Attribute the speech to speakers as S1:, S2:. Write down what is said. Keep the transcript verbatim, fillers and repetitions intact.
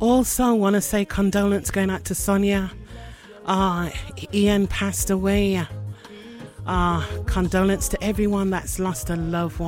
S1: Also, want to say condolence going out to Sonia. Uh, Ian passed away. Uh, condolence to everyone that's lost a loved one.